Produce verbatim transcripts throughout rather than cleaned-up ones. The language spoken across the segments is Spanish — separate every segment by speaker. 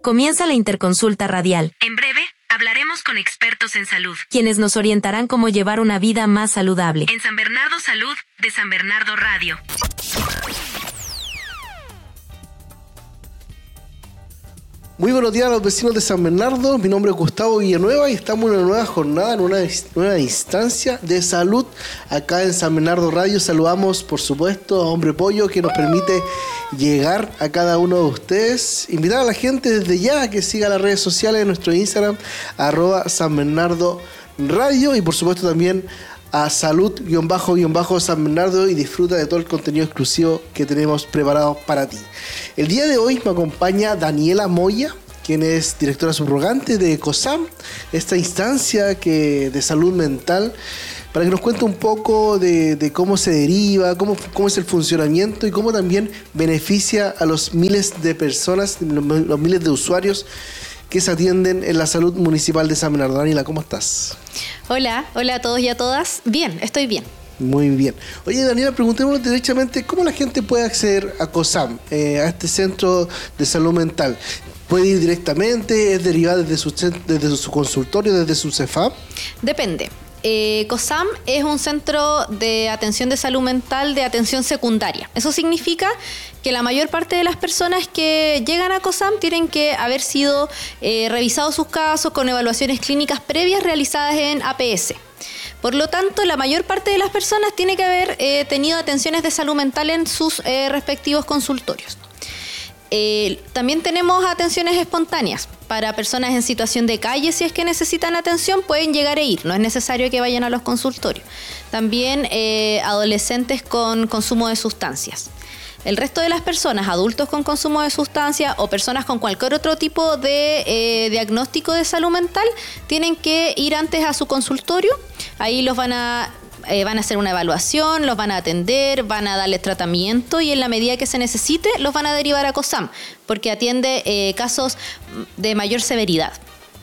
Speaker 1: Comienza la Interconsulta Radial.
Speaker 2: En breve, hablaremos con expertos en salud,
Speaker 1: quienes nos orientarán cómo llevar una vida más saludable.
Speaker 2: En San Bernardo Salud, de San Bernardo Radio.
Speaker 3: Muy buenos días a los vecinos de San Bernardo. Mi nombre es Gustavo Villanueva y estamos en una nueva jornada, en una nueva instancia de salud acá en San Bernardo Radio. Saludamos, por supuesto, a Hombre Pollo, que nos permite llegar a cada uno de ustedes. Invitar a la gente desde ya a que siga las redes sociales en nuestro Instagram, arroba San Bernardo Radio, y por supuesto también a salud-San Bernardo, y disfruta de todo el contenido exclusivo que tenemos preparado para ti. El día de hoy me acompaña Daniela Moya, quien es directora subrogante de COSAM, esta instancia que, de salud mental, para que nos cuente un poco de, de cómo se deriva, cómo, cómo es el funcionamiento y cómo también beneficia a los miles de personas, los, los miles de usuarios que se atienden en la salud municipal de San Bernardo. Daniela, ¿cómo estás?
Speaker 4: Hola, hola a todos y a todas. Bien, estoy bien.
Speaker 3: Muy bien. Oye, Daniela, preguntémonos derechamente, ¿cómo la gente puede acceder a COSAM, eh, a este centro de salud mental? ¿Puede ir directamente? ¿Es derivada desde su, desde su consultorio, desde su CEFAM?
Speaker 4: Depende. Eh, COSAM es un centro de atención de salud mental de atención secundaria. Eso significa que la mayor parte de las personas que llegan a COSAM tienen que haber sido eh, revisados sus casos con evaluaciones clínicas previas realizadas en A P S. Por lo tanto, la mayor parte de las personas tiene que haber eh, tenido atenciones de salud mental en sus eh, respectivos consultorios. Eh, también tenemos atenciones espontáneas para personas en situación de calle. Si es que necesitan atención, pueden llegar e ir, no es necesario que vayan a los consultorios. También eh, adolescentes con consumo de sustancias. El resto de las personas, adultos con consumo de sustancias o personas con cualquier otro tipo de eh, diagnóstico de salud mental, tienen que ir antes a su consultorio. Ahí los van a Eh, van a hacer una evaluación, los van a atender, van a darles tratamiento y en la medida que se necesite los van a derivar a COSAM, porque atiende eh, casos de mayor severidad.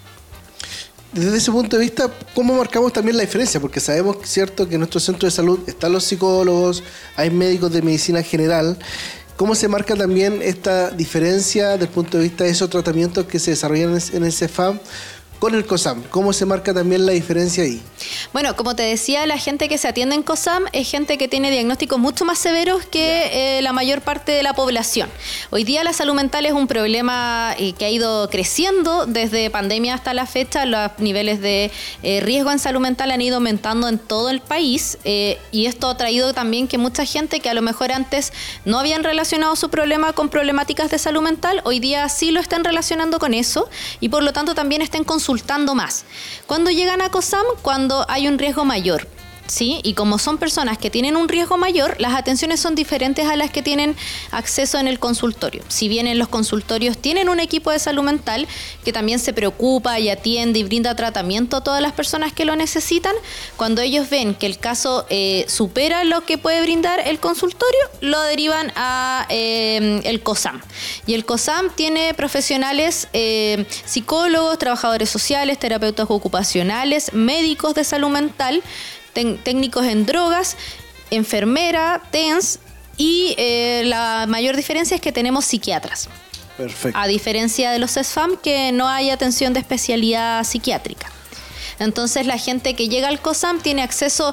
Speaker 3: Desde ese punto de vista, ¿cómo marcamos también la diferencia? Porque sabemos, cierto, que en nuestro centro de salud están los psicólogos, hay médicos de medicina general. ¿Cómo se marca también esta diferencia desde el punto de vista de esos tratamientos que se desarrollan en el CEFAM con el COSAM? ¿Cómo se marca también la diferencia ahí?
Speaker 4: Bueno, como te decía, la gente que se atiende en COSAM es gente que tiene diagnósticos mucho más severos que eh, la mayor parte de la población. Hoy día la salud mental es un problema eh, que ha ido creciendo desde pandemia hasta la fecha. Los niveles de eh, riesgo en salud mental han ido aumentando en todo el país eh, y esto ha traído también que mucha gente que a lo mejor antes no habían relacionado su problema con problemáticas de salud mental, hoy día sí lo están relacionando con eso y por lo tanto también estén consultando más. ¿Cuándo llegan a COSAM? Cuando hay un riesgo mayor, ¿sí? Y como son personas que tienen un riesgo mayor, las atenciones son diferentes a las que tienen acceso en el consultorio. Si bien en los consultorios tienen un equipo de salud mental que también se preocupa y atiende y brinda tratamiento a todas las personas que lo necesitan, cuando ellos ven que el caso eh, supera lo que puede brindar el consultorio, lo derivan a eh, el COSAM. Y el COSAM tiene profesionales, eh, psicólogos, trabajadores sociales, terapeutas ocupacionales, médicos de salud mental, técnicos en drogas, enfermera, T E N S y eh, la mayor diferencia es que tenemos psiquiatras.
Speaker 3: Perfecto.
Speaker 4: A diferencia de los CEFAM, que no hay atención de especialidad psiquiátrica. Entonces la gente que llega al COSAM tiene acceso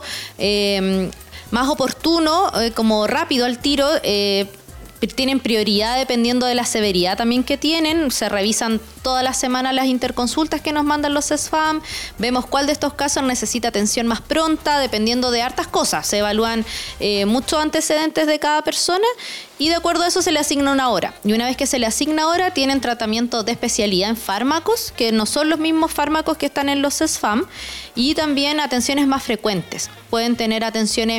Speaker 4: eh, más oportuno, eh, como rápido al tiro, eh, tienen prioridad dependiendo de la severidad también que tienen. Se revisan todas las semanas las interconsultas que nos mandan los CEFAM. Vemos cuál de estos casos necesita atención más pronta, dependiendo de hartas cosas. Se evalúan eh, muchos antecedentes de cada persona y de acuerdo a eso se le asigna una hora. Y una vez que se le asigna hora, tienen tratamiento de especialidad en fármacos, que no son los mismos fármacos que están en los CEFAM, y también atenciones más frecuentes. Pueden tener atenciones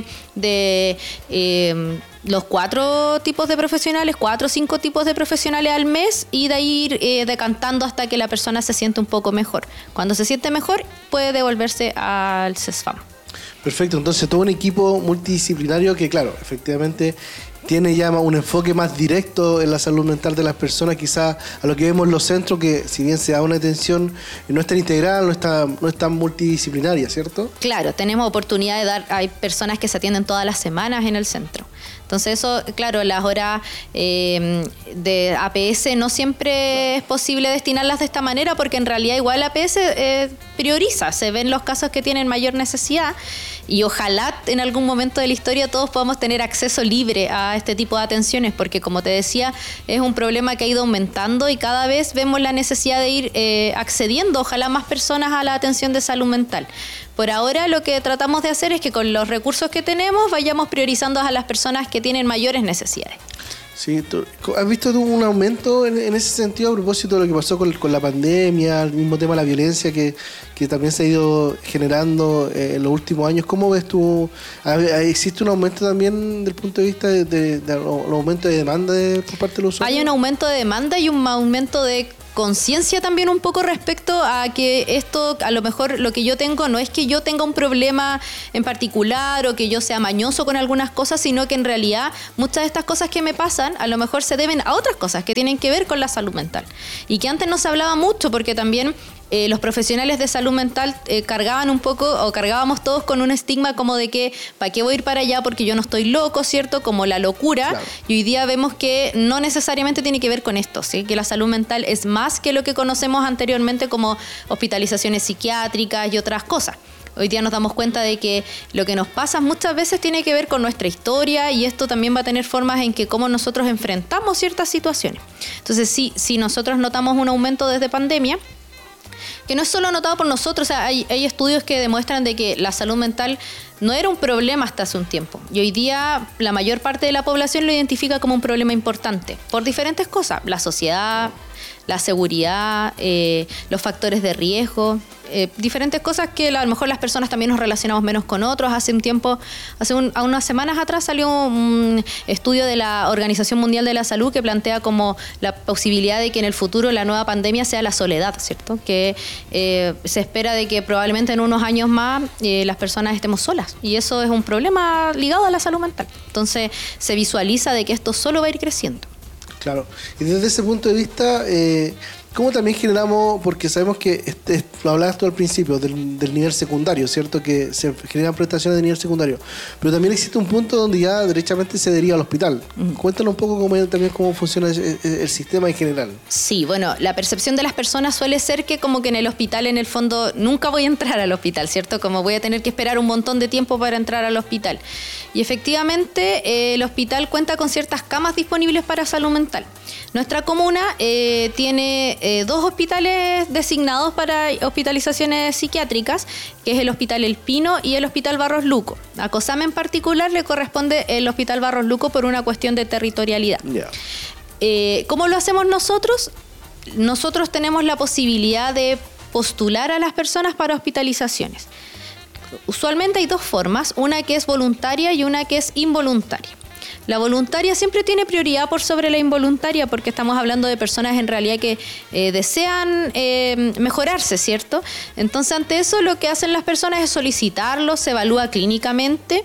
Speaker 4: de Eh, los cuatro tipos de profesionales, cuatro o cinco tipos de profesionales al mes y de ahí ir eh, decantando hasta que la persona se siente un poco mejor. Cuando se siente mejor, puede devolverse al CEFAM.
Speaker 3: Perfecto, entonces todo un equipo multidisciplinario que, claro, efectivamente tiene ya un enfoque más directo en la salud mental de las personas, quizás a lo que vemos en los centros, que si bien se da una atención, no es tan integral, no está, no es tan multidisciplinaria, ¿cierto?
Speaker 4: Claro, tenemos oportunidad de dar, hay personas que se atienden todas las semanas en el centro. Entonces eso, claro, las horas eh, de A P S no siempre es posible destinarlas de esta manera porque en realidad igual A P S eh, prioriza, se ven los casos que tienen mayor necesidad y ojalá en algún momento de la historia todos podamos tener acceso libre a este tipo de atenciones porque como te decía es un problema que ha ido aumentando y cada vez vemos la necesidad de ir eh, accediendo ojalá más personas a la atención de salud mental. Por ahora lo que tratamos de hacer es que con los recursos que tenemos vayamos priorizando a las personas que tienen mayores necesidades.
Speaker 3: Sí, ¿has visto tú un aumento en, en ese sentido a propósito de lo que pasó con, con la pandemia, el mismo tema de la violencia que, que también se ha ido generando eh, en los últimos años? ¿Cómo ves tú? ¿Existe un aumento también desde el punto de vista de, de, de, de un aumento de demanda de, por parte de los usuarios?
Speaker 4: Hay un aumento de demanda y un aumento de conciencia también un poco respecto a que esto, a lo mejor lo que yo tengo no es que yo tenga un problema en particular o que yo sea mañoso con algunas cosas, sino que en realidad muchas de estas cosas que me pasan a lo mejor se deben a otras cosas que tienen que ver con la salud mental y que antes no se hablaba mucho porque también Eh, los profesionales de salud mental eh, cargaban un poco o cargábamos todos con un estigma como de que ¿para qué voy a ir para allá? Porque yo no estoy loco, ¿cierto? Como la locura. Claro. Y hoy día vemos que no necesariamente tiene que ver con esto, ¿sí? Que la salud mental es más que lo que conocemos anteriormente como hospitalizaciones psiquiátricas y otras cosas. Hoy día nos damos cuenta de que lo que nos pasa muchas veces tiene que ver con nuestra historia y esto también va a tener formas en que cómo nosotros enfrentamos ciertas situaciones. Entonces, sí, si nosotros notamos un aumento desde pandemia, que no es solo notado por nosotros, o sea, hay, hay estudios que demuestran de que la salud mental no era un problema hasta hace un tiempo. Y hoy día la mayor parte de la población lo identifica como un problema importante por diferentes cosas. La sociedad, la seguridad, eh, los factores de riesgo, eh, diferentes cosas que a lo mejor las personas también nos relacionamos menos con otros. Hace un tiempo, hace un, unas semanas atrás salió un estudio de la Organización Mundial de la Salud que plantea como la posibilidad de que en el futuro la nueva pandemia sea la soledad, ¿cierto? Que eh, se espera de que probablemente en unos años más eh, las personas estemos solas y eso es un problema ligado a la salud mental. Entonces se visualiza de que esto solo va a ir creciendo.
Speaker 3: Claro, y desde ese punto de vista, eh, ¿cómo también generamos, porque sabemos que este, lo hablabas tú al principio, del, del nivel secundario, ¿cierto? Que se generan prestaciones de nivel secundario, pero también existe un punto donde ya derechamente se deriva al hospital. Uh-huh. Cuéntanos un poco cómo, también cómo funciona el, el sistema en general.
Speaker 4: Sí, bueno, la percepción de las personas suele ser que como que en el hospital, en el fondo, nunca voy a entrar al hospital, ¿cierto? Como voy a tener que esperar un montón de tiempo para entrar al hospital. Y efectivamente, eh, el hospital cuenta con ciertas camas disponibles para salud mental. Nuestra comuna eh, tiene eh, dos hospitales designados para hospitalizaciones psiquiátricas, que es el Hospital El Pino y el Hospital Barros Luco. A COSAM en particular le corresponde el Hospital Barros Luco por una cuestión de territorialidad. Yeah. Eh, ¿Cómo lo hacemos nosotros? Nosotros tenemos la posibilidad de postular a las personas para hospitalizaciones. Usualmente hay dos formas, una que es voluntaria y una que es involuntaria. La voluntaria siempre tiene prioridad por sobre la involuntaria porque estamos hablando de personas en realidad que eh, desean eh, mejorarse, ¿cierto? Entonces, ante eso lo que hacen las personas es solicitarlo, se evalúa clínicamente,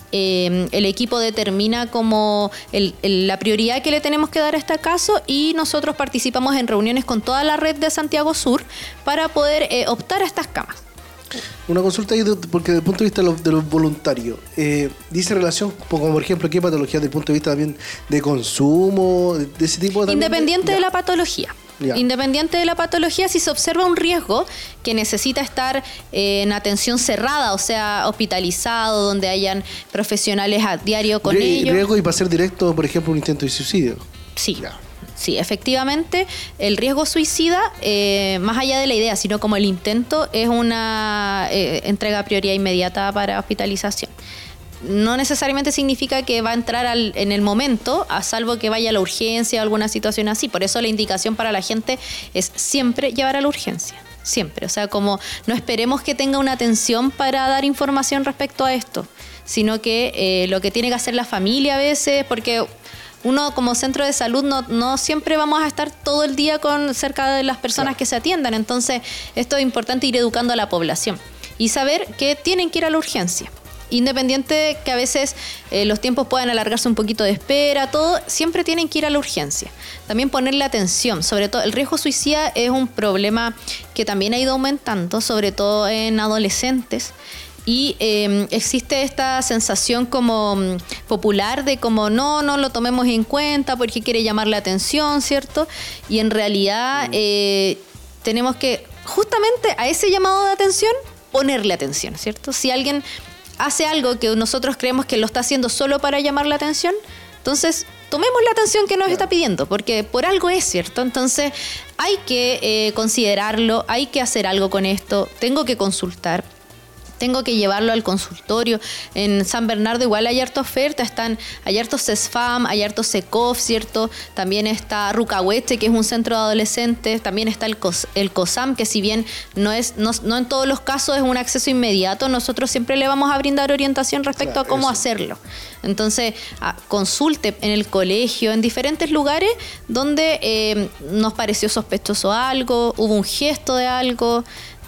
Speaker 4: eh, el equipo determina como el, el, la prioridad que le tenemos que dar a este caso y nosotros participamos en reuniones con toda la red de Santiago Sur para poder eh, optar a estas camas.
Speaker 3: Una consulta ahí, porque desde el punto de vista de los, de los voluntarios, eh, dice relación, como por ejemplo, ¿qué patologías desde el punto de vista también de consumo, de, de ese tipo?
Speaker 4: Independiente
Speaker 3: de,
Speaker 4: de la patología. Ya. Independiente de la patología, si se observa un riesgo que necesita estar eh, en atención cerrada, o sea, hospitalizado, donde hayan profesionales a diario con
Speaker 3: Rie-
Speaker 4: ellos.
Speaker 3: Riesgo y para ser directo, por ejemplo, un intento de suicidio.
Speaker 4: Sí.
Speaker 3: Ya.
Speaker 4: Sí, efectivamente, el riesgo suicida, eh, más allá de la idea, sino como el intento, es una eh, entrega prioridad inmediata para hospitalización. No necesariamente significa que va a entrar al, en el momento, a salvo que vaya a la urgencia o alguna situación así. Por eso la indicación para la gente es siempre llevar a la urgencia. Siempre. O sea, como no esperemos que tenga una atención para dar información respecto a esto, sino que eh, lo que tiene que hacer la familia a veces, porque uno como centro de salud no, no siempre vamos a estar todo el día con cerca de las personas claro. que se atiendan. Entonces, esto es importante ir educando a la población y saber que tienen que ir a la urgencia. Independiente de que a veces eh, los tiempos puedan alargarse un poquito de espera, todo, siempre tienen que ir a la urgencia. También ponerle atención, sobre todo el riesgo suicida es un problema que también ha ido aumentando, sobre todo en adolescentes. Y eh, existe esta sensación como um, popular de como no, no lo tomemos en cuenta porque quiere llamar la atención, ¿cierto? Y en realidad eh, tenemos que justamente a ese llamado de atención ponerle atención, ¿cierto? Si alguien hace algo que nosotros creemos que lo está haciendo solo para llamar la atención, entonces tomemos la atención que nos está pidiendo, porque por algo es, ¿cierto? Entonces hay que eh, considerarlo, hay que hacer algo con esto, tengo que consultar. Tengo que llevarlo al consultorio. En San Bernardo igual hay harta oferta, están, hay hartos CESFAM, hay hartos SECOF, ¿cierto? También está Rucahuete, que es un centro de adolescentes, también está el, COS, el COSAM, que si bien no es no, no en todos los casos es un acceso inmediato, nosotros siempre le vamos a brindar orientación respecto claro, a cómo eso. hacerlo. Entonces, a, consulte en el colegio, en diferentes lugares donde eh, nos pareció sospechoso algo, hubo un gesto de algo.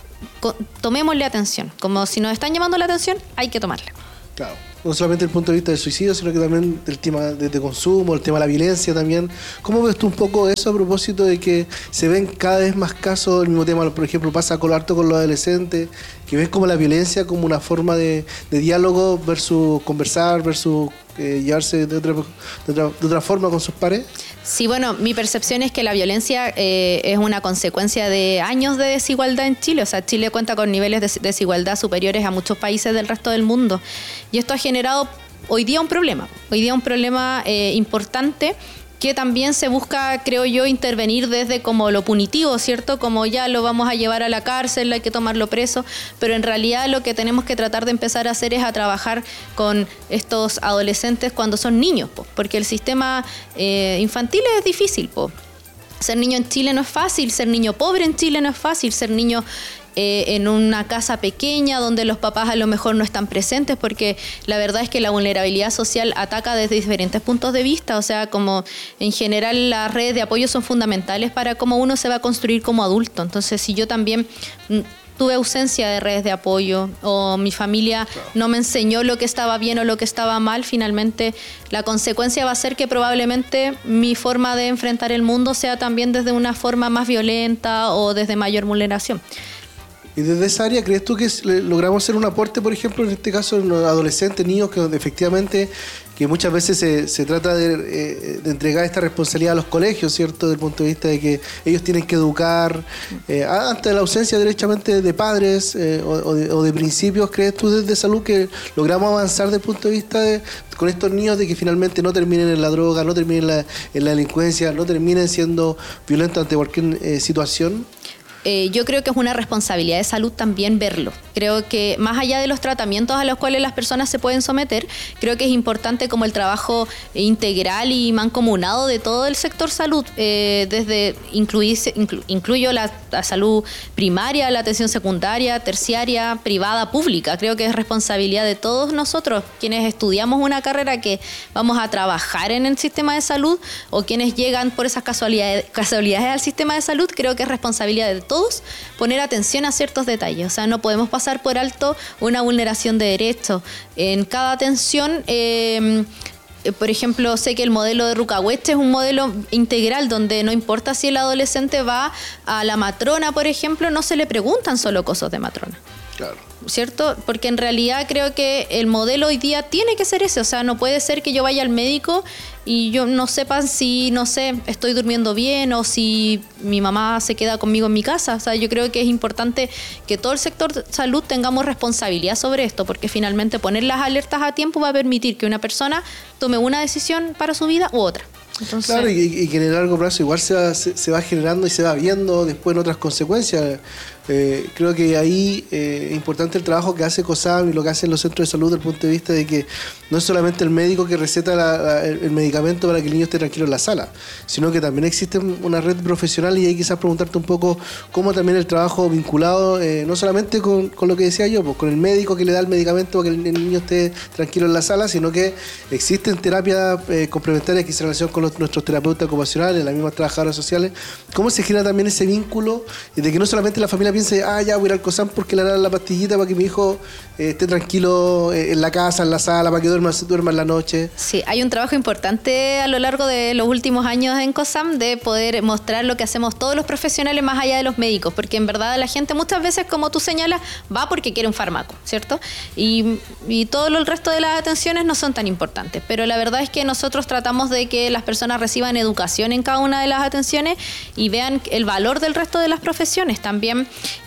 Speaker 4: Tomémosle atención, como si nos están llamando la atención, hay que tomarla.
Speaker 3: Claro, no solamente desde el punto de vista del suicidio, sino que también del tema de, de consumo, el tema de la violencia también. ¿Cómo ves tú un poco eso a propósito de que se ven cada vez más casos, el mismo tema, por ejemplo, pasa con harto con los adolescentes, que ves como la violencia como una forma de, de diálogo versus conversar, versus eh, llevarse de otra, de, otra, de otra forma con sus pares?
Speaker 4: Sí, bueno, mi percepción es que la violencia eh, es una consecuencia de años de desigualdad en Chile. O sea, Chile cuenta con niveles de desigualdad superiores a muchos países del resto del mundo. Y esto ha generado hoy día un problema. Hoy día un problema eh, importante que también se busca, creo yo, intervenir desde como lo punitivo, ¿cierto? Como ya lo vamos a llevar a la cárcel, hay que tomarlo preso, pero en realidad lo que tenemos que tratar de empezar a hacer es a trabajar con estos adolescentes cuando son niños, po, porque el sistema eh, infantil es difícil, po. Ser niño en Chile no es fácil, ser niño pobre en Chile no es fácil, ser niño Eh, en una casa pequeña donde los papás a lo mejor no están presentes, porque la verdad es que la vulnerabilidad social ataca desde diferentes puntos de vista. O sea, como en general las redes de apoyo son fundamentales para cómo uno se va a construir como adulto. Entonces, si yo también tuve ausencia de redes de apoyo o mi familia no me enseñó lo que estaba bien o lo que estaba mal, finalmente la consecuencia va a ser que probablemente mi forma de enfrentar el mundo sea también desde una forma más violenta o desde mayor vulneración.
Speaker 3: Y desde esa área, ¿crees tú que logramos hacer un aporte, por ejemplo, en este caso, en los adolescentes, niños, que efectivamente, que muchas veces se, se trata de, eh, de entregar esta responsabilidad a los colegios, ¿cierto? Desde el punto de vista de que ellos tienen que educar, eh, ante la ausencia derechamente de padres eh, o, o, de, o de principios, ¿crees tú desde salud que logramos avanzar desde el punto de vista de, con estos niños, de que finalmente no terminen en la droga, no terminen en la, en la delincuencia, no terminen siendo violentos ante cualquier eh, situación?
Speaker 4: Eh, yo creo que es una responsabilidad de salud también verlo. Creo que más allá de los tratamientos a los cuales las personas se pueden someter, creo que es importante como el trabajo integral y mancomunado de todo el sector salud, eh, desde incluirse, inclu, incluyo la, la salud primaria, la atención secundaria, terciaria, privada, pública. Creo que es responsabilidad de todos nosotros, quienes estudiamos una carrera que vamos a trabajar en el sistema de salud o quienes llegan por esas casualidades, casualidades al sistema de salud. Creo que es responsabilidad de todos poner atención a ciertos detalles. O sea, no podemos pasar por alto una vulneración de derechos. En cada atención, eh, por ejemplo, sé que el modelo de Rucahuete es un modelo integral donde no importa si el adolescente va a la matrona, por ejemplo, no se le preguntan solo cosas de matrona.
Speaker 3: Claro.
Speaker 4: ¿Cierto? Porque en realidad creo que el modelo hoy día tiene que ser ese. O sea, no puede ser que yo vaya al médico y yo no sepa si, no sé, estoy durmiendo bien o si mi mamá se queda conmigo en mi casa. O sea, yo creo que es importante que todo el sector de salud tengamos responsabilidad sobre esto, porque finalmente poner las alertas a tiempo va a permitir que una persona tome una decisión para su vida u otra. Entonces,
Speaker 3: claro, y, y que en el largo plazo igual se va, se, se va generando y se va viendo después en otras consecuencias. Eh, creo que ahí eh, es importante el trabajo que hace COSAM y lo que hacen los centros de salud desde el punto de vista de que no es solamente el médico que receta la, la, el medicamento para que el niño esté tranquilo en la sala, sino que también existe una red profesional, y ahí quizás preguntarte un poco cómo también el trabajo vinculado, eh, no solamente con, con lo que decía yo, pues con el médico que le da el medicamento para que el, el niño esté tranquilo en la sala, sino que existen terapias eh, complementarias que se relacionan con los, nuestros terapeutas ocupacionales, las mismas trabajadoras sociales. ¿Cómo se genera también ese vínculo de que no solamente la familia piensa, ah, ya voy a ir al COSAM porque le dan la pastillita para que mi hijo eh, esté tranquilo eh, en la casa, en la sala, para que duerma, duerma en la noche.
Speaker 4: Sí, hay un trabajo importante a lo largo de los últimos años en COSAM de poder mostrar lo que hacemos todos los profesionales más allá de los médicos, porque en verdad la gente muchas veces, como tú señalas, va porque quiere un fármaco, ¿cierto? Y, y todo el resto de las atenciones no son tan importantes, pero la verdad es que nosotros tratamos de que las personas reciban educación en cada una de las atenciones y vean el valor del resto de las profesiones. También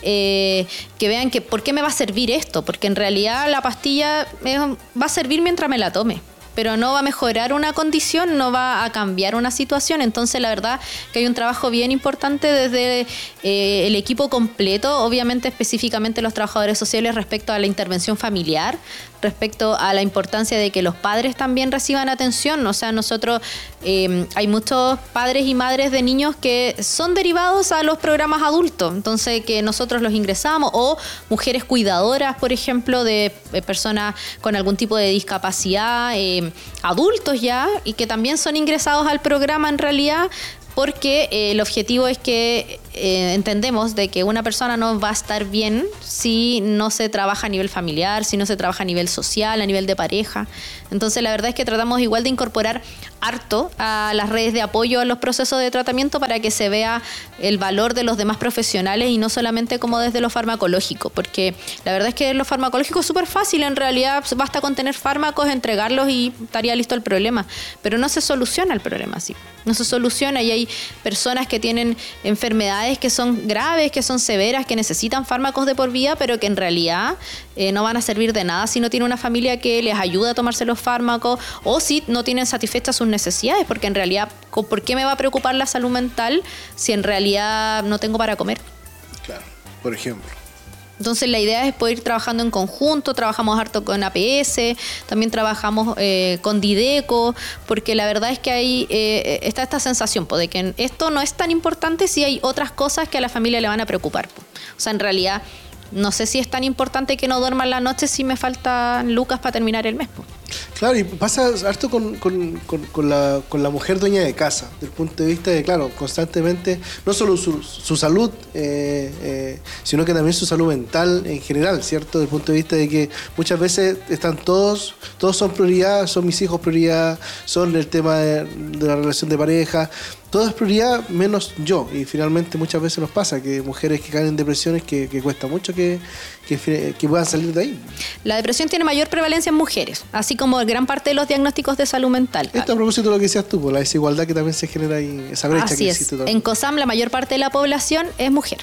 Speaker 4: eh, que vean que por qué me va a servir esto, porque en realidad la pastilla eh, va a servir mientras me la tome, pero no va a mejorar una condición, no va a cambiar una situación. Entonces la verdad que hay un trabajo bien importante desde eh, el equipo completo, obviamente específicamente los trabajadores sociales respecto a la intervención familiar, respecto a la importancia de que los padres también reciban atención. O sea, nosotros eh, hay muchos padres y madres de niños que son derivados a los programas adultos, entonces que nosotros los ingresamos, o mujeres cuidadoras, por ejemplo, de eh, personas con algún tipo de discapacidad, eh, adultos ya, y que también son ingresados al programa en realidad, porque eh, el objetivo es que eh, entendemos de que una persona no va a estar bien si no se trabaja a nivel familiar, si no se trabaja a nivel social, a nivel de pareja. Entonces la verdad es que tratamos igual de incorporar harto a las redes de apoyo a los procesos de tratamiento para que se vea el valor de los demás profesionales y no solamente como desde lo farmacológico, porque la verdad es que lo farmacológico es súper fácil, en realidad basta con tener fármacos, entregarlos y estaría listo el problema, pero no se soluciona el problema así, no se soluciona, y hay personas que tienen enfermedades que son graves, que son severas, que necesitan fármacos de por vida, pero que en realidad eh, no van a servir de nada si no tiene una familia que les ayude a tomarse los fármacos, o si no tienen satisfechas sus necesidades, porque en realidad, ¿por qué me va a preocupar la salud mental si en realidad no tengo para comer?
Speaker 3: Claro, por ejemplo.
Speaker 4: Entonces la idea es poder ir trabajando en conjunto, trabajamos harto con A P S, también trabajamos eh, con Dideco, porque la verdad es que hay eh, está esta sensación po, de que esto no es tan importante si hay otras cosas que a la familia le van a preocupar. Po. O sea, en realidad no sé si es tan importante que no duerma en la noche si me faltan lucas para terminar el mes. Po.
Speaker 3: Claro, y pasa harto con, con, con, con, la, con la mujer dueña de casa, desde el punto de vista de, claro, constantemente, no solo su, su salud, eh, eh, sino que también su salud mental en general, ¿cierto? Desde el punto de vista de que muchas veces están todos, todos son prioridad, son mis hijos prioridad, son el tema de, de la relación de pareja, todo es prioridad menos yo, y finalmente muchas veces nos pasa que mujeres que caen en depresiones que, que cuesta mucho que, que, que puedan salir de ahí.
Speaker 4: La depresión tiene mayor prevalencia en mujeres, así como gran parte de los diagnósticos de salud mental.
Speaker 3: Esto a propósito de lo que decías tú, por la desigualdad que también se genera ahí, esa brecha
Speaker 4: Así
Speaker 3: que
Speaker 4: es.
Speaker 3: existe también.
Speaker 4: En COSAM la mayor parte de la población es mujer.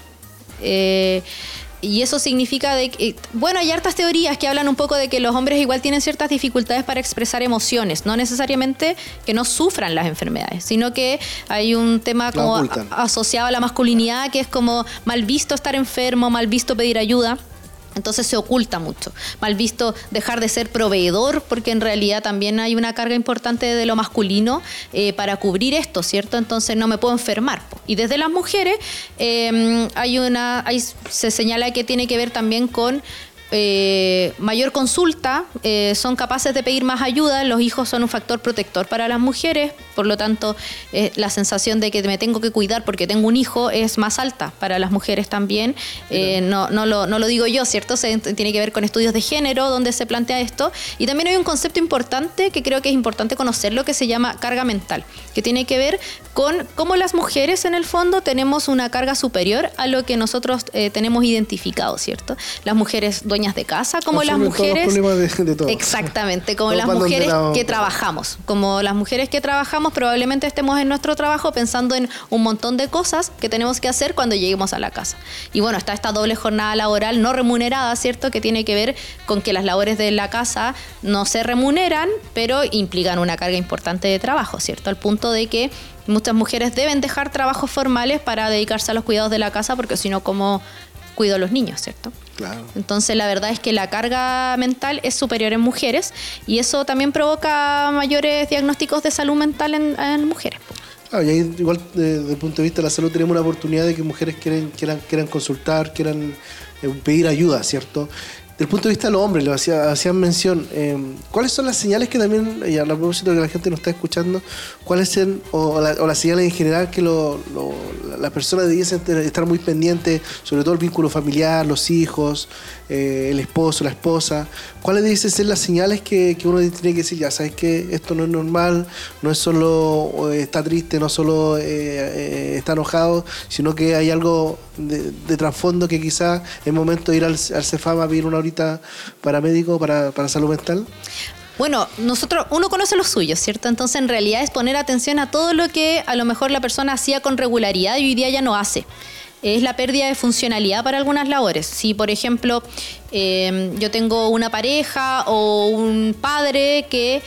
Speaker 4: Eh, y eso significa de que, bueno, hay hartas teorías que hablan un poco de que los hombres igual tienen ciertas dificultades para expresar emociones, no necesariamente que no sufran las enfermedades, sino que hay un tema como a, asociado a la masculinidad, que es como mal visto estar enfermo, mal visto pedir ayuda. Entonces se oculta mucho. Mal visto dejar de ser proveedor, porque en realidad también hay una carga importante de lo masculino eh, para cubrir esto, ¿cierto? Entonces no me puedo enfermar. Y desde las mujeres eh, hay una, hay, se señala que tiene que ver también con Eh, mayor consulta, eh, son capaces de pedir más ayuda, los hijos son un factor protector para las mujeres, por lo tanto eh, la sensación de que me tengo que cuidar porque tengo un hijo es más alta para las mujeres también, eh, no, no, lo, no lo digo yo, ¿cierto? Se, tiene que ver con estudios de género donde se plantea esto, y también hay un concepto importante que creo que es importante conocerlo, que se llama carga mental, que tiene que ver con cómo las mujeres en el fondo tenemos una carga superior a lo que nosotros eh, tenemos identificado, ¿cierto? Las mujeres dueñas de casa, como las mujeres
Speaker 3: de, de todo.
Speaker 4: Exactamente, como
Speaker 3: Todos
Speaker 4: las mujeres
Speaker 3: la...
Speaker 4: que trabajamos, como las mujeres que trabajamos probablemente estemos en nuestro trabajo pensando en un montón de cosas que tenemos que hacer cuando lleguemos a la casa. Y bueno, está esta doble jornada laboral no remunerada, ¿cierto? Que tiene que ver con que las labores de la casa no se remuneran, pero implican una carga importante de trabajo, ¿cierto? Al punto de que muchas mujeres deben dejar trabajos formales para dedicarse a los cuidados de la casa, porque si no, ¿cómo cuido a los niños, ¿cierto?
Speaker 3: Claro.
Speaker 4: Entonces la verdad es que la carga mental es superior en mujeres, y eso también provoca mayores diagnósticos de salud mental en, en mujeres.
Speaker 3: Claro, y ahí igual desde el punto de vista de la salud tenemos una oportunidad de que mujeres quieran, quieran, quieran consultar, quieran eh, pedir ayuda, ¿cierto? del punto de vista de los hombres, lo hacía, hacían mención, eh, ¿cuáles son las señales que también, y a propósito que la gente nos está escuchando, cuáles son, o, la, o las señales en general que lo, lo, las personas debiesen estar muy pendientes, sobre todo el vínculo familiar, los hijos, eh, el esposo, la esposa? ¿Cuáles debiesen ser las señales que, que uno tiene que decir, ya sabes que esto no es normal, no es solo eh, está triste, no solo eh, eh, está enojado, sino que hay algo de, de trasfondo que quizás es momento de ir al, al Cefam a pedir una horita paramédico para, para salud mental?
Speaker 4: Bueno, nosotros, uno conoce los suyos, ¿cierto? Entonces, en realidad es poner atención a todo lo que a lo mejor la persona hacía con regularidad y hoy día ya no hace. Es la pérdida de funcionalidad para algunas labores. Si, por ejemplo, eh, yo tengo una pareja o un padre que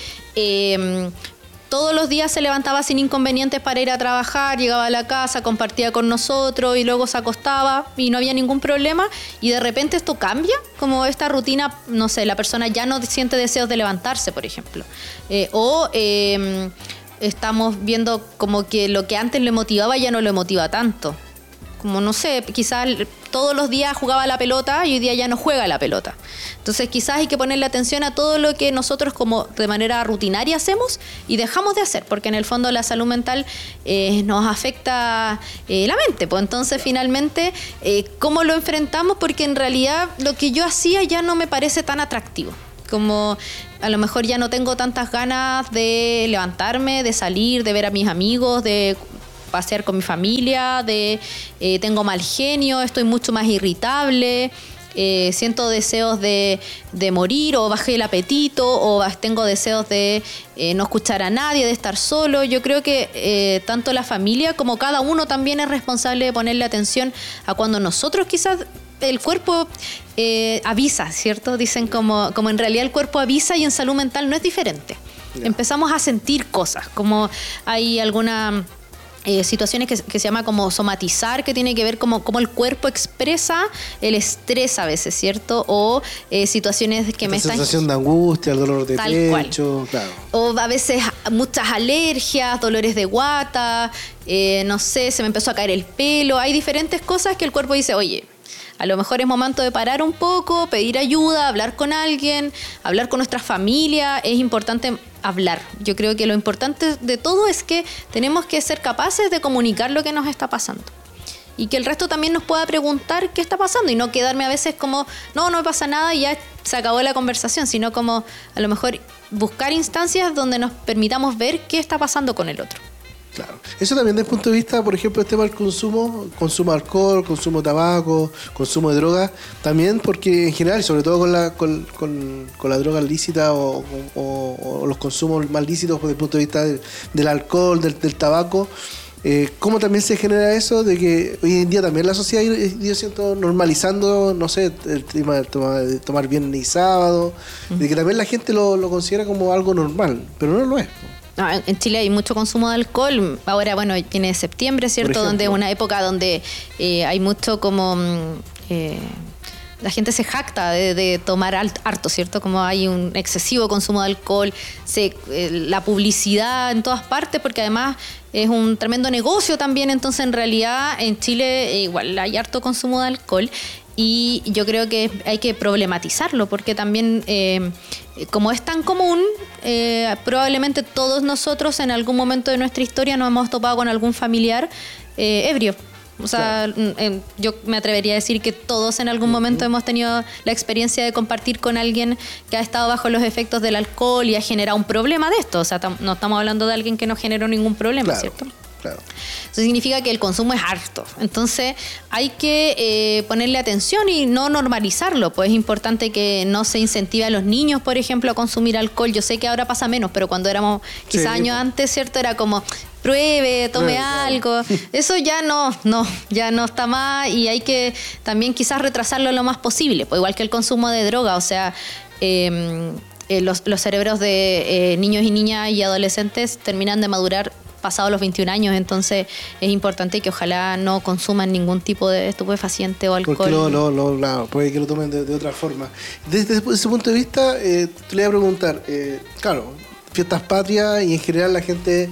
Speaker 4: eh, todos los días se levantaba sin inconvenientes para ir a trabajar, llegaba a la casa, compartía con nosotros y luego se acostaba y no había ningún problema, y de repente esto cambia, como esta rutina, no sé, la persona ya no siente deseos de levantarse, por ejemplo. Eh, o eh, estamos viendo como que lo que antes le motivaba ya no le motiva tanto. Como, no sé, quizás todos los días jugaba la pelota y hoy día ya no juega la pelota. Entonces quizás hay que ponerle atención a todo lo que nosotros como de manera rutinaria hacemos y dejamos de hacer, porque en el fondo la salud mental eh, nos afecta eh, la mente. Pues entonces finalmente, eh, ¿cómo lo enfrentamos? Porque en realidad lo que yo hacía ya no me parece tan atractivo. Como a lo mejor ya no tengo tantas ganas de levantarme, de salir, de ver a mis amigos, de pasear con mi familia, de eh, tengo mal genio, estoy mucho más irritable, eh, siento deseos de, de morir, o bajé el apetito, o tengo deseos de eh, no escuchar a nadie, de estar solo. Yo creo que eh, tanto la familia como cada uno también es responsable de ponerle atención a cuando nosotros quizás el cuerpo eh, avisa, ¿cierto? Dicen como, como en realidad el cuerpo avisa, y en salud mental no es diferente. Yeah. Empezamos a sentir cosas, como hay alguna... Eh, situaciones que, que se llama como somatizar, que tiene que ver como cómo el cuerpo expresa el estrés a veces, ¿cierto? O eh, situaciones que
Speaker 3: la
Speaker 4: me están...
Speaker 3: sensación de angustia, el dolor de
Speaker 4: tal
Speaker 3: pecho,
Speaker 4: cual.
Speaker 3: Claro.
Speaker 4: O a veces muchas alergias, dolores de guata, eh, no sé, se me empezó a caer el pelo. Hay diferentes cosas que el cuerpo dice, oye, a lo mejor es momento de parar un poco, pedir ayuda, hablar con alguien, hablar con nuestra familia. Es importante hablar. Yo creo que lo importante de todo es que tenemos que ser capaces de comunicar lo que nos está pasando. Y que el resto también nos pueda preguntar qué está pasando, y no quedarme a veces como, no, no me pasa nada y ya se acabó la conversación, sino como a lo mejor buscar instancias donde nos permitamos ver qué está pasando con el otro.
Speaker 3: Claro. Eso también desde el punto de vista, por ejemplo, el tema del consumo, consumo de alcohol, consumo de tabaco, consumo de drogas, también porque en general, y sobre todo con la con, con, con la droga lícita o, o, o los consumos más lícitos desde el punto de vista del, del alcohol, del, del tabaco, eh, cómo también se genera eso de que hoy en día también la sociedad, yo siento, normalizando, no sé, el tema de tomar, de tomar viernes y sábado, uh-huh. de que también la gente lo, lo considera como algo normal, pero no lo es.
Speaker 4: No, en Chile hay mucho consumo de alcohol. Ahora, bueno, viene septiembre, ¿cierto? Donde es una época donde eh, hay mucho como... Eh, la gente se jacta de, de tomar harto, ¿cierto? Como hay un excesivo consumo de alcohol, se, eh, la publicidad en todas partes, porque además es un tremendo negocio también. Entonces, en realidad, en Chile eh, igual hay harto consumo de alcohol. Y yo creo que hay que problematizarlo, porque también, eh, como es tan común, eh, probablemente todos nosotros en algún momento de nuestra historia nos hemos topado con algún familiar eh, ebrio. O sea, claro. eh, yo me atrevería a decir que todos en algún momento uh-huh. hemos tenido la experiencia de compartir con alguien que ha estado bajo los efectos del alcohol y ha generado un problema de esto. O sea, tam- no estamos hablando de alguien que no generó ningún problema, claro. ¿cierto?
Speaker 3: Claro.
Speaker 4: Eso significa que el consumo es harto. Entonces hay que eh, ponerle atención y no normalizarlo. Pues es importante que no se incentive a los niños, por ejemplo, a consumir alcohol. Yo sé que ahora pasa menos, pero cuando éramos quizás sí, años pues. antes, ¿cierto? Era como, pruebe, tome claro, algo. Claro. Eso ya no, no, ya no está más, y hay que también quizás retrasarlo lo más posible. Pues igual que el consumo de droga, o sea... Eh, eh, los, los cerebros de eh, niños y niñas y adolescentes terminan de madurar pasados los veintiún años, entonces es importante que ojalá no consuman ningún tipo de estupefaciente o alcohol.
Speaker 3: Porque lo, lo, lo, claro, puede que lo tomen de, de otra forma. Desde ese punto de vista, eh, te le voy a preguntar, eh, claro, fiestas patrias y en general la gente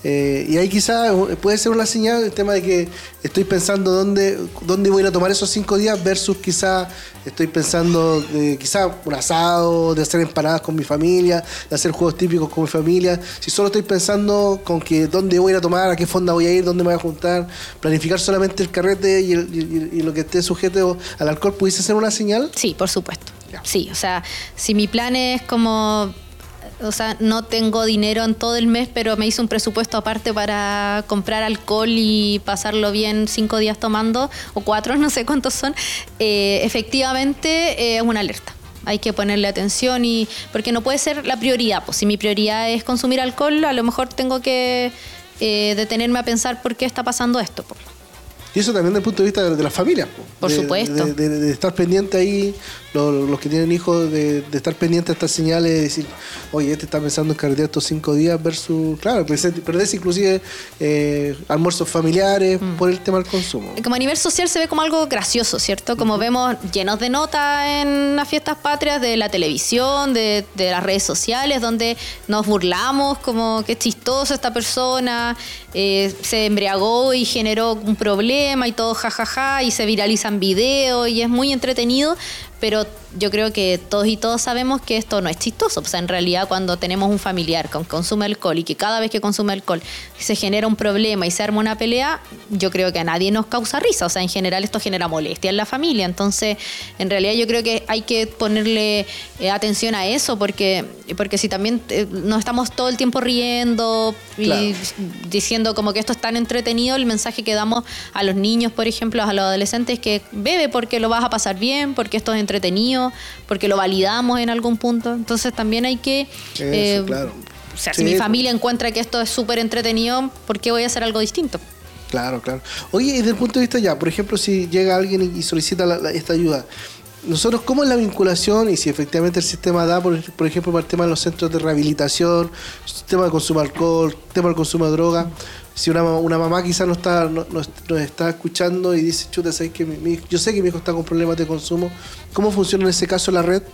Speaker 3: Eh, y ahí quizás puede ser una señal el tema de que estoy pensando dónde, dónde voy a ir a tomar esos cinco días versus quizás estoy pensando de quizás un asado, de hacer empanadas con mi familia, de hacer juegos típicos con mi familia. Si solo estoy pensando con que dónde voy a ir a tomar, a qué fonda voy a ir, dónde me voy a juntar, planificar solamente el carrete y, el, y, y lo que esté sujeto al alcohol, ¿pudiese ser una señal?
Speaker 4: Sí, por supuesto. Ya. Sí, o sea, si mi plan es como... O sea, no tengo dinero en todo el mes, pero me hice un presupuesto aparte para comprar alcohol y pasarlo bien cinco días tomando, o cuatro, no sé cuántos son. Eh, efectivamente, es eh, una alerta. Hay que ponerle atención y porque no puede ser la prioridad. Pues si mi prioridad es consumir alcohol, a lo mejor tengo que eh, detenerme a pensar por qué está pasando esto. Pues.
Speaker 3: Y eso también desde el punto de vista de, de las familias.
Speaker 4: Por
Speaker 3: de,
Speaker 4: supuesto.
Speaker 3: De, de, de, de estar pendiente ahí, los, los que tienen hijos, de, de estar pendiente a estas señales, de decir, oye, este está pensando en carretear estos cinco días versus, claro, perderse inclusive eh, almuerzos familiares mm. por el tema del consumo.
Speaker 4: Como a nivel social se ve como algo gracioso, ¿cierto? Como uh-huh. vemos llenos de notas en las fiestas patrias de la televisión, de, de las redes sociales, donde nos burlamos, como qué chistoso esta persona, eh, se embriagó y generó un problema y todo jajaja, ja, ja, y se viralizan videos y es muy entretenido, pero yo creo que todos y todos sabemos que esto no es chistoso. O sea, en realidad cuando tenemos un familiar con consume alcohol y que cada vez que consume alcohol se genera un problema y se arma una pelea, yo creo que a nadie nos causa risa. O sea, en general esto genera molestia en la familia. Entonces, en realidad yo creo que hay que ponerle eh, atención a eso porque, porque si también eh, nos estamos todo el tiempo riendo y claro. diciendo como que esto es tan entretenido, el mensaje que damos a los niños, por ejemplo, a los adolescentes, que bebe porque lo vas a pasar bien, porque esto es entretenido, porque lo validamos en algún punto. Entonces también hay que...
Speaker 3: Eso,
Speaker 4: eh,
Speaker 3: claro.
Speaker 4: O sea,
Speaker 3: sí,
Speaker 4: si mi familia encuentra que esto es súper entretenido, ¿por qué voy a hacer algo distinto?
Speaker 3: Claro, claro. Oye, y desde el punto de vista ya, por ejemplo, si llega alguien y solicita la, la, esta ayuda, nosotros, ¿cómo es la vinculación? Y si efectivamente el sistema da, por, por ejemplo, para el tema de los centros de rehabilitación, tema de consumo de alcohol, tema del consumo de droga. Si una, una mamá quizás no está, no, no, nos está escuchando y dice, chuta, ¿sabes que mi, mi, yo sé que mi hijo está con problemas de consumo? ¿Cómo funciona en ese caso la red?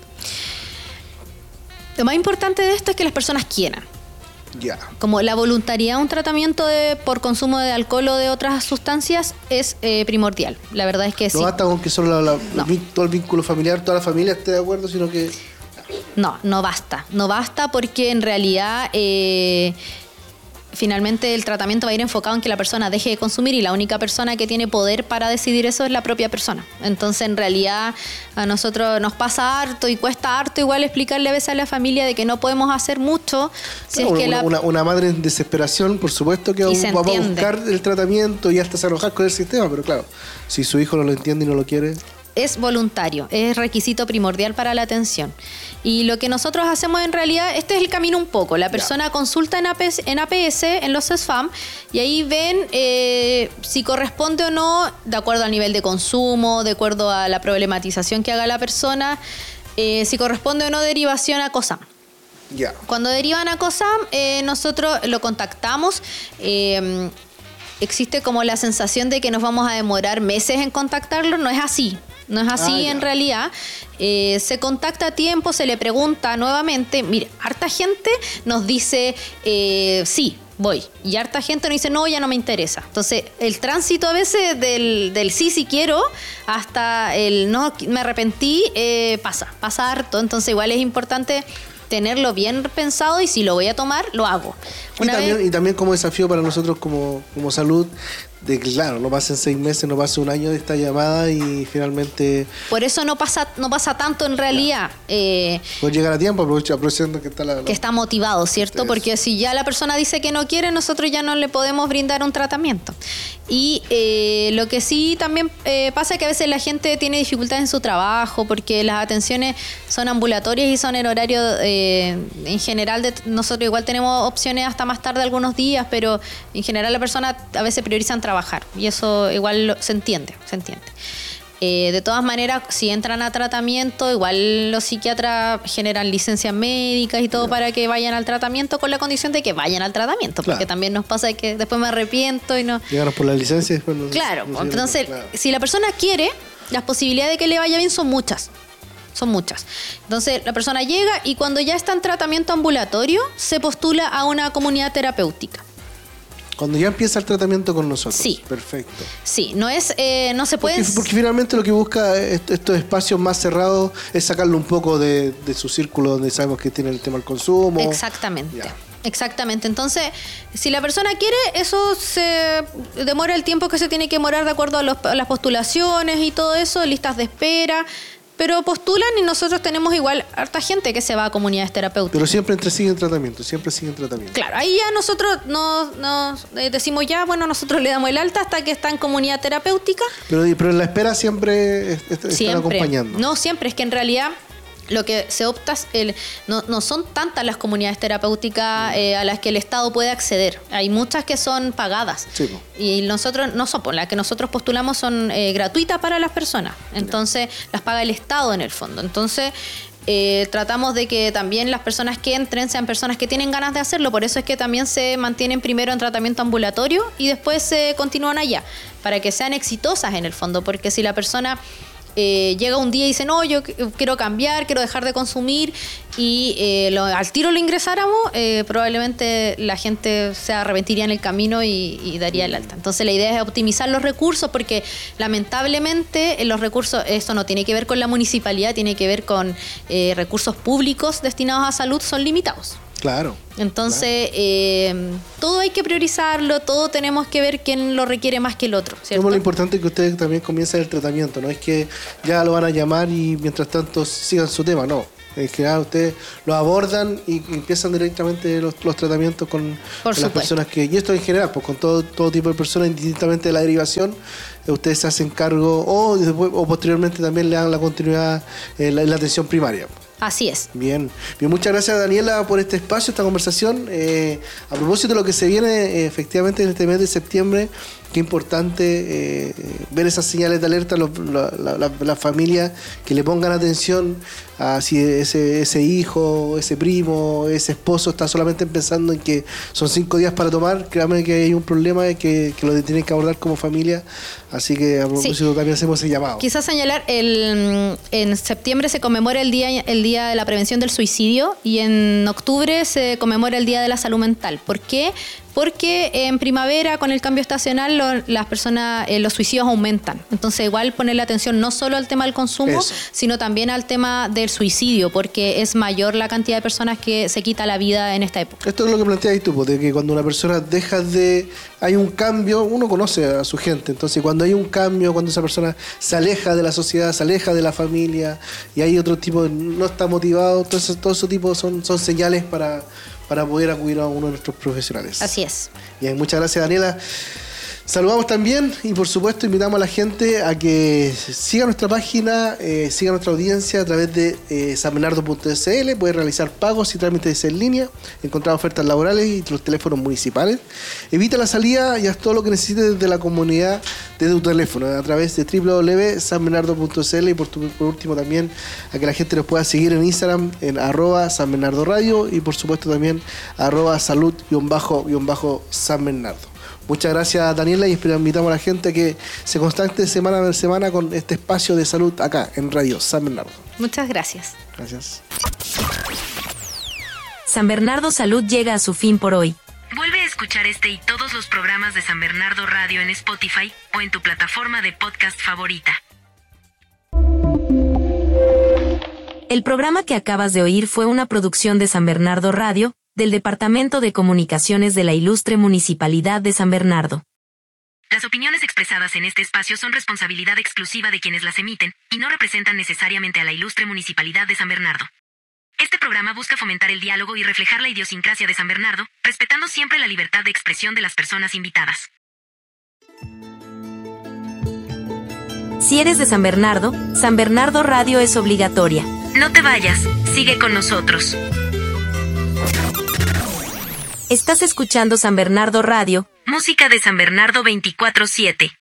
Speaker 4: Lo más importante de esto es que las personas quieran.
Speaker 3: Ya. Yeah.
Speaker 4: Como la voluntariedad a un tratamiento de, por consumo de alcohol o de otras sustancias es eh, primordial. La verdad es que
Speaker 3: no
Speaker 4: sí.
Speaker 3: No basta con que solo la, la,
Speaker 4: no.
Speaker 3: todo el vínculo familiar, toda la familia esté de acuerdo, sino que...
Speaker 4: No, no basta. No basta porque en realidad... Eh, finalmente el tratamiento va a ir enfocado en que la persona deje de consumir y la única persona que tiene poder para decidir eso es la propia persona. Entonces, en realidad, a nosotros nos pasa harto y cuesta harto igual explicarle a veces a la familia de que no podemos hacer mucho. Si
Speaker 3: no,
Speaker 4: es que
Speaker 3: una,
Speaker 4: la...
Speaker 3: una, una madre en desesperación, por supuesto que va, va a buscar el tratamiento y hasta se enojar con el sistema, pero claro, si su hijo no lo entiende y no lo quiere...
Speaker 4: Es voluntario, es requisito primordial para la atención. Y lo que nosotros hacemos en realidad, este es el camino un poco. La persona ya. consulta en A P S, en A P S, en los S F A M, y ahí ven eh, si corresponde o no, de acuerdo al nivel de consumo, de acuerdo a la problematización que haga la persona, eh, si corresponde o no derivación a COSAM.
Speaker 3: Ya.
Speaker 4: Cuando derivan a COSAM, eh, nosotros lo contactamos. Eh, existe como la sensación de que nos vamos a demorar meses en contactarlo. No es así. No es así ah, en realidad. Eh, se contacta a tiempo, se le pregunta nuevamente. Mire, harta gente nos dice eh, sí, voy. Y harta gente nos dice no, ya no me interesa. Entonces, el tránsito a veces del, del sí, sí quiero, hasta el no, me arrepentí, eh, pasa, pasa harto. Entonces, igual es importante tenerlo bien pensado y si lo voy a tomar, lo hago.
Speaker 3: Una y, también, vez... y también como desafío para nosotros como, como salud, de que claro, no pasen seis meses, no pase un año de esta llamada y finalmente...
Speaker 4: Por eso no pasa no pasa tanto en realidad. Eh,
Speaker 3: Puede llegar a tiempo, aprovechando que está la, la...
Speaker 4: Que está motivado, ¿cierto? Porque si ya la persona dice que no quiere, nosotros ya no le podemos brindar un tratamiento. Y eh, lo que sí también eh, pasa es que a veces la gente tiene dificultades en su trabajo porque las atenciones son ambulatorias y son en horario, eh, en general, de, nosotros igual tenemos opciones hasta más tarde algunos días, pero en general la persona a veces priorizan trabajar y eso igual lo, se entiende, se entiende. Eh, de todas maneras, si entran a tratamiento, igual los psiquiatras generan licencias médicas y todo claro. para que vayan al tratamiento con la condición de que vayan al tratamiento, claro. porque también nos pasa que después me arrepiento y no...
Speaker 3: Llegaron por la licencia y después no...
Speaker 4: Claro,
Speaker 3: no
Speaker 4: entonces,
Speaker 3: claro.
Speaker 4: si la persona quiere, las posibilidades de que le vaya bien son muchas. Son muchas. Entonces, la persona llega y cuando ya está en tratamiento ambulatorio, se postula a una comunidad terapéutica.
Speaker 3: Cuando ya empieza el tratamiento con nosotros.
Speaker 4: Sí.
Speaker 3: Perfecto.
Speaker 4: Sí, no es, eh, no se puede...
Speaker 3: Porque, porque finalmente lo que busca est- estos espacios más cerrados es sacarlo un poco de, de su círculo donde sabemos que tiene el tema del consumo.
Speaker 4: Exactamente.
Speaker 3: Ya.
Speaker 4: Exactamente. Entonces, si la persona quiere, eso se demora el tiempo que se tiene que demorar de acuerdo a, los, a las postulaciones y todo eso, listas de espera. Pero postulan y nosotros tenemos igual harta gente que se va a comunidades terapéuticas.
Speaker 3: Pero siempre entre siguen tratamiento, siempre siguen tratamiento.
Speaker 4: Claro, ahí ya nosotros nos, nos eh, decimos ya, bueno, nosotros le damos el alta hasta que está en comunidad terapéutica.
Speaker 3: Pero, pero en la espera siempre est- est- están
Speaker 4: Siempre.
Speaker 3: acompañando.
Speaker 4: No siempre, es que en realidad lo que se opta es el, no, no son tantas las comunidades terapéuticas eh, a las que el Estado puede acceder. Hay muchas que son pagadas.
Speaker 3: Sí, po.
Speaker 4: Y nosotros no son, las que nosotros postulamos son eh, gratuitas para las personas. Entonces las paga el Estado en el fondo. Entonces eh, tratamos de que también las personas que entren sean personas que tienen ganas de hacerlo. Por eso es que también se mantienen primero en tratamiento ambulatorio y después se continúan allá, para que sean exitosas en el fondo. Porque si la persona Eh, llega un día y dice, no, yo quiero cambiar, quiero dejar de consumir, y eh, lo, al tiro lo ingresáramos, eh, probablemente la gente se arrepentiría en el camino y, y daría el alta. Entonces la idea es optimizar los recursos, porque lamentablemente los recursos, esto no tiene que ver con la municipalidad, tiene que ver con eh, recursos públicos destinados a salud, son limitados.
Speaker 3: Claro.
Speaker 4: Entonces, claro. eh, todo hay que priorizarlo, todo tenemos que ver quién lo requiere más que el otro, ¿cierto?
Speaker 3: Como lo importante es que ustedes también comiencen el tratamiento, no es que ya lo van a llamar y mientras tanto sigan su tema, no. En general ustedes lo abordan y empiezan directamente los, los tratamientos con, con las personas que... Y esto en general, pues con todo, todo tipo de personas, indistintamente de la derivación, eh, ustedes se hacen cargo o, después, o posteriormente también le dan la continuidad en la, en la atención primaria.
Speaker 4: Así es.
Speaker 3: Bien. Bien, muchas gracias, Daniela, por este espacio, esta conversación. Eh, a propósito de lo que se viene eh, efectivamente en este mes de septiembre, qué importante eh, ver esas señales de alerta, los, la, la, la, la familia, que le pongan atención a si ese, ese hijo, ese primo, ese esposo está solamente pensando en que son cinco días para tomar. Créanme que hay un problema que, que lo tienen que abordar como familia. Así que a propósito sí. también hacemos ese llamado.
Speaker 4: Quizás señalar, el, en septiembre se conmemora el día, el día de la prevención del suicidio y en octubre se conmemora el Día de la Salud Mental. ¿Por qué? Porque en primavera, con el cambio estacional, lo, las personas, eh, los suicidios aumentan. Entonces, igual ponerle atención no solo al tema del consumo, Eso. sino también al tema del suicidio, porque es mayor la cantidad de personas que se quita la vida en esta época.
Speaker 3: Esto es lo que planteas tú, de que cuando una persona deja de... Hay un cambio, uno conoce a su gente, entonces cuando hay un cambio, cuando esa persona se aleja de la sociedad, se aleja de la familia, y hay otro tipo, de, no está motivado, entonces todo ese tipo son, son señales para... para poder acudir a uno de nuestros profesionales.
Speaker 4: Así es.
Speaker 3: Bien, muchas gracias, Daniela. Saludamos también y por supuesto invitamos a la gente a que siga nuestra página, eh, siga nuestra audiencia a través de eh, san bernardo punto c l, puede realizar pagos y trámites en línea, encontrar ofertas laborales y los teléfonos municipales. Evita la salida y haz todo lo que necesites desde la comunidad desde tu teléfono, a través de w w w punto san bernardo punto c l y por, tu, por último también a que la gente nos pueda seguir en Instagram en arroba San Bernardo Radio y por supuesto también arroba salud guión bajo guión bajo San Bernardo. Muchas gracias, Daniela, y invitamos a la gente a que se constante semana a semana con este espacio de salud acá en Radio San Bernardo.
Speaker 4: Muchas gracias.
Speaker 3: Gracias.
Speaker 1: San Bernardo Salud llega a su fin por hoy.
Speaker 2: Vuelve a escuchar este y todos los programas de San Bernardo Radio en Spotify o en tu plataforma de podcast favorita.
Speaker 1: El programa que acabas de oír fue una producción de San Bernardo Radio, del Departamento de Comunicaciones de la Ilustre Municipalidad de San Bernardo.
Speaker 2: Las opiniones expresadas en este espacio son responsabilidad exclusiva de quienes las emiten y no representan necesariamente a la Ilustre Municipalidad de San Bernardo. Este programa busca fomentar el diálogo y reflejar la idiosincrasia de San Bernardo, respetando siempre la libertad de expresión de las personas invitadas.
Speaker 1: Si eres de San Bernardo, San Bernardo Radio es obligatoria.
Speaker 2: No te vayas, sigue con nosotros.
Speaker 1: Estás escuchando San Bernardo Radio,
Speaker 2: música de San Bernardo veinticuatro siete.